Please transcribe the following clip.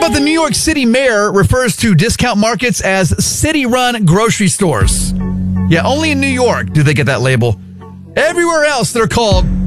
about the New York City mayor refers to discount markets as city-run grocery stores? Yeah, only in New York do they get that label. Everywhere else, they're called